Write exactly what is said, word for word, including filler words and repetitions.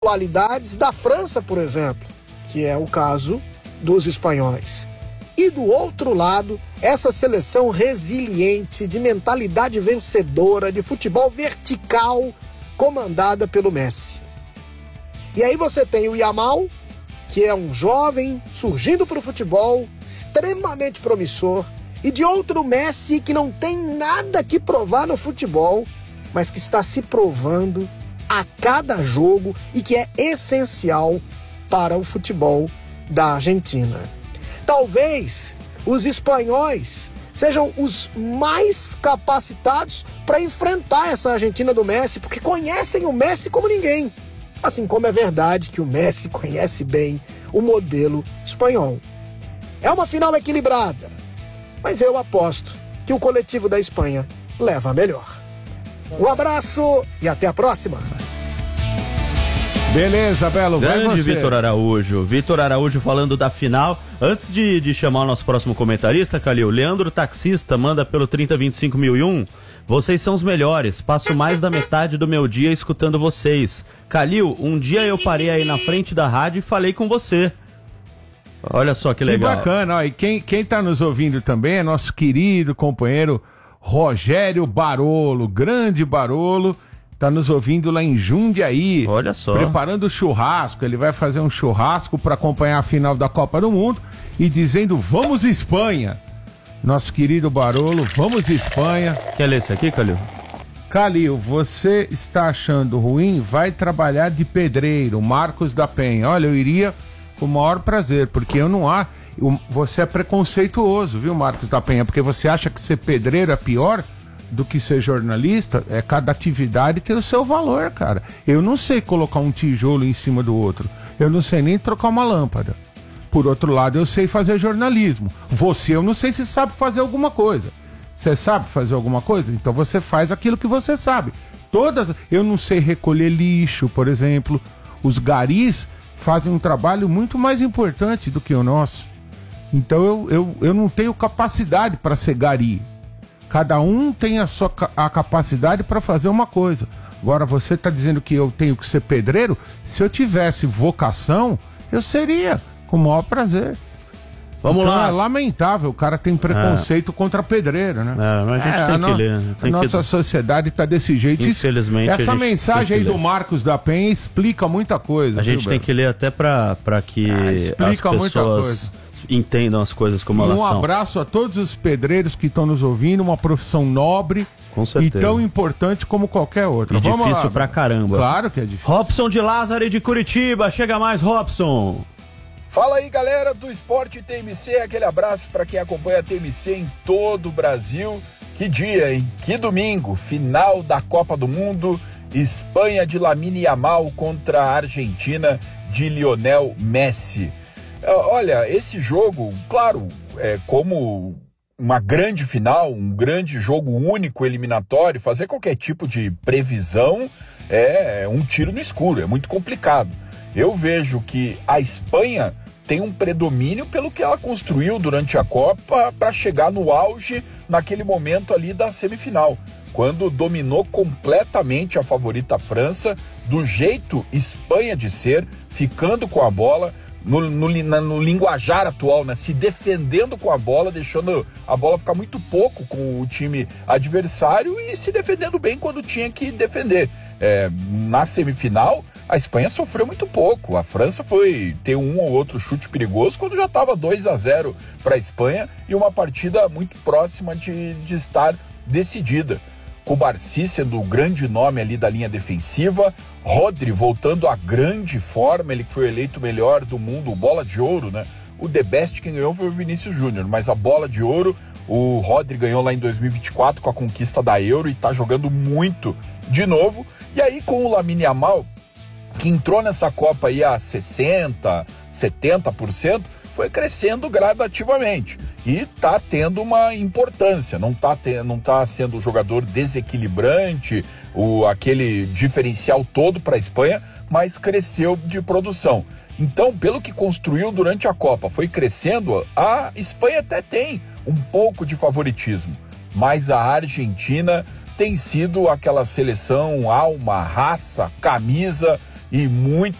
qualidades da França, por exemplo, que é o caso dos espanhóis. E do outro lado, essa seleção resiliente, de mentalidade vencedora, de futebol vertical, comandada pelo Messi. E aí você tem o Yamal, que é um jovem surgindo para o futebol, extremamente promissor, e de outro Messi que não tem nada que provar no futebol, mas que está se provando a cada jogo e que é essencial para o futebol da Argentina. Talvez os espanhóis sejam os mais capacitados para enfrentar essa Argentina do Messi, porque conhecem o Messi como ninguém. Assim como é verdade que o Messi conhece bem o modelo espanhol. É uma final equilibrada, mas eu aposto que o coletivo da Espanha leva a melhor. Um abraço e até a próxima. Beleza, Belo, vai você. Grande Vitor Araújo. Vitor Araújo falando da final. Antes de, de chamar o nosso próximo comentarista, Calil, Leandro Taxista manda pelo trinta vinte e cinco mil e um. Vocês são os melhores. Passo mais da metade do meu dia escutando vocês. Calil, um dia eu parei aí na frente da rádio e falei com você. Olha só que legal. Que bacana. Ó, e quem, quem tá nos ouvindo também é nosso querido companheiro Rogério Barolo. Grande Barolo. Tá nos ouvindo lá em Jundiaí. Olha só. Preparando o churrasco. Ele vai fazer um churrasco para acompanhar a final da Copa do Mundo e dizendo: vamos Espanha. Nosso querido Barolo, vamos Espanha. Quer ler isso aqui, Calil? Calil, você está achando ruim? Vai trabalhar de pedreiro. Marcos da Penha. Olha, eu iria com o maior prazer, porque eu não há... Eu, você é preconceituoso, viu, Marcos da Penha? Porque você acha que ser pedreiro é pior do que ser jornalista. É, cada atividade tem o seu valor, cara. Eu não sei colocar um tijolo em cima do outro. Eu não sei nem trocar uma lâmpada. Por outro lado, eu sei fazer jornalismo. Você, eu não sei se sabe fazer alguma coisa. Você sabe fazer alguma coisa? Então você faz aquilo que você sabe. Todas... Eu não sei recolher lixo, por exemplo. Os garis fazem um trabalho muito mais importante do que o nosso. Então eu, eu, eu não tenho capacidade para ser gari. Cada um tem a sua a capacidade para fazer uma coisa. Agora você está dizendo que eu tenho que ser pedreiro? Se eu tivesse vocação, eu seria, com o maior prazer. Vamos então, lá. É lamentável, o cara tem preconceito é. contra pedreiro, né? É, mas a gente é, tem a que no... ler. Tem a que... nossa sociedade está desse jeito. Infelizmente. Essa mensagem aí do Marcos da Penha explica muita coisa. A gente viu, tem Beto? que ler até para que é, explica as muita pessoas coisa. entendam as coisas como e elas um são. Um abraço a todos os pedreiros que estão nos ouvindo, uma profissão nobre. Com certeza. E tão importante como qualquer outra. E Vamos difícil lá, pra caramba. Claro que é difícil. Robson de Lázaro de Curitiba. Chega mais, Robson. Fala aí, galera do Esporte T M C. Aquele abraço para quem acompanha a T M C em todo o Brasil. Que dia, hein? Que domingo. Final da Copa do Mundo. Espanha de Lamine Yamal contra a Argentina de Lionel Messi. Olha, esse jogo, claro, é como... uma grande final, um grande jogo único eliminatório, fazer qualquer tipo de previsão é um tiro no escuro, é muito complicado. Eu vejo que a Espanha tem um predomínio pelo que ela construiu durante a Copa para chegar no auge naquele momento ali da semifinal, quando dominou completamente a favorita França, do jeito Espanha de ser, ficando com a bola, No, no, no linguajar atual, né? Se defendendo com a bola, deixando a bola ficar muito pouco com o time adversário e se defendendo bem quando tinha que defender. É, na semifinal, a Espanha sofreu muito pouco. A França foi ter um ou outro chute perigoso quando já estava dois a zero para a Espanha e uma partida muito próxima de, de estar decidida. Cubarsí sendo o grande nome ali da linha defensiva, Rodri voltando à grande forma, ele que foi eleito o melhor do mundo, bola de ouro, né? O The Best quem ganhou foi o Vinícius Júnior, mas a bola de ouro o Rodri ganhou lá em dois mil e vinte e quatro com a conquista da Euro e tá jogando muito de novo. E aí com o Lamine Yamal, que entrou nessa Copa aí a sessenta, setenta por cento, foi crescendo gradativamente e tá tendo uma importância, não tá, te, não tá sendo um jogador desequilibrante, o, aquele diferencial todo para a Espanha, mas cresceu de produção. Então, pelo que construiu durante a Copa, foi crescendo, a Espanha até tem um pouco de favoritismo, mas a Argentina tem sido aquela seleção alma, raça, camisa, e muito